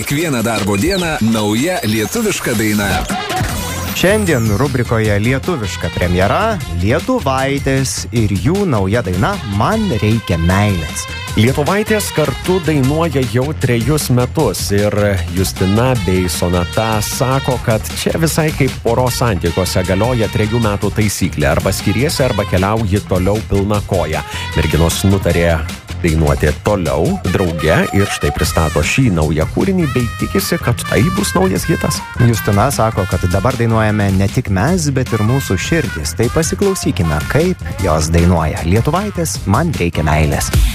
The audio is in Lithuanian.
Kiekvieną darbo dieną nauja lietuviška daina. Šiandien rubrikoje lietuviška premjera Lietuvaitės ir jų nauja daina Man reikia meilės. Lietuvaitės kartu dainuoja jau 3 metus ir Justina bei Sonata sako, kad čia visai kaip poros santykiuose galioja 3 metų taisyklė. Arba skiriesi, arba keliauji toliau pilna koja. Merginos nutarė dainuoti toliau drauge ir štai pristato šį naują kūrinį bei tikisi, kad tai bus naujas hitas. Justina sako, kad dabar dainuojame ne tik mes, bet ir mūsų širdis. Tai pasiklausykime, kaip jos dainuoja. Lietuvaitės Man reikia meilės.